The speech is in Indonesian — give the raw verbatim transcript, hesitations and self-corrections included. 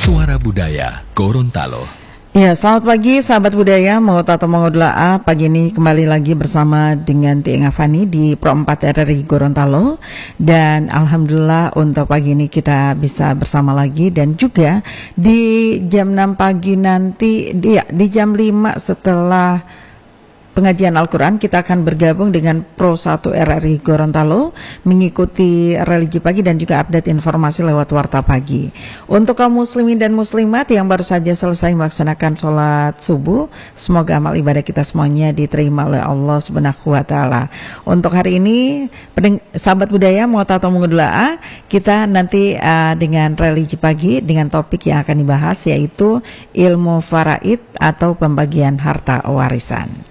Suara Budaya Gorontalo. Ya, selamat pagi sahabat budaya, mau tato mau doa. Pagi ini kembali lagi bersama dengan Tieng Afani di Pro empat R R I Gorontalo. Dan alhamdulillah untuk pagi ini kita bisa bersama lagi. Dan juga di jam enam pagi nanti, di, ya, di jam lima setelah pengajian Al-Quran, kita akan bergabung dengan Pro satu R R I Gorontalo mengikuti religi pagi dan juga update informasi lewat Warta Pagi. Untuk kaum muslimin dan muslimat yang baru saja selesai melaksanakan sholat subuh, semoga amal ibadah kita semuanya diterima oleh Allah Subhanahu wa Ta'ala. Untuk hari ini, sahabat budaya mau tato mengedoa, kita nanti uh, dengan religi pagi dengan topik yang akan dibahas, yaitu ilmu faraid atau pembagian harta warisan.